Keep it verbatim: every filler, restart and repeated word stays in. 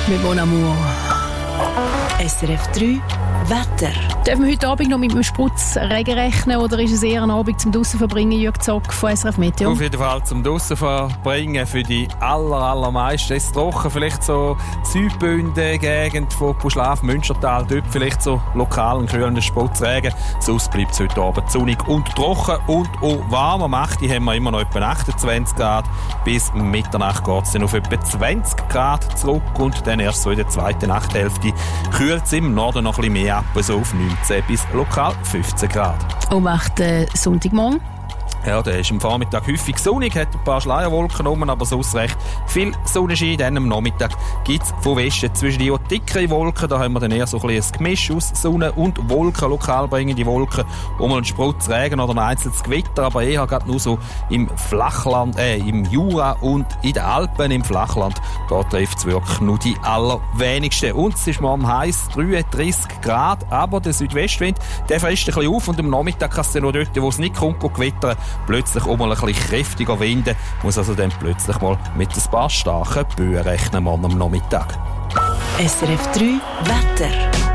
mit Bon Amour. S R F drei Wetter. Dürfen wir heute Abend noch mit dem Sputzregen rechnen oder ist es eher ein Abend zum draussen verbringen, Jürg Zock von S R F Meteo? Auf jeden Fall zum draussen verbringen für die aller, allermeisten. Es ist trocken, vielleicht so Südbünden, Gegend von Buschlaf, Münstertal, dort vielleicht so lokal einen kühlenden Sputzregen. Sonst bleibt es heute Abend sonnig und trocken und auch warm. Am acht haben wir immer noch etwa achtundzwanzig Grad. Bis Mitternacht geht es dann auf etwa zwanzig Grad zurück und dann erst so in der zweiten Nachthälfte kühlt es im Norden noch ein bisschen mehr ab, so auf neunzehn bis lokal fünfzehn Grad. Um acht äh, Sonntagmorgen? Ja, der ist am Vormittag häufig sonnig, hat ein paar Schleierwolken rum, aber sonst recht viel Sonnenschein. Dann am Nachmittag gibt es von Westen zwischen die dickere Wolken. Da haben wir dann eher so ein, ein Gemisch aus Sonne und Wolken. Lokal bringen die Wolken um einen Sprutz Regen oder ein einzelnes Gewitter, aber eher gerade nur so im Flachland, äh, im Jura und in den Alpen im Flachland. Da trifft es wirklich nur die allerwenigsten. Und es ist morgen heiß, dreiunddreissig Grad, aber der Südwestwind, der frisst ein bisschen auf und am Nachmittag kann es dann noch dort, wo es nicht kommt, gewittern, plötzlich auch mal ein bisschen kräftiger winden, muss also dann plötzlich mal mit ein paar starken Böen rechnen morgen am Nachmittag. S R F drei Wetter.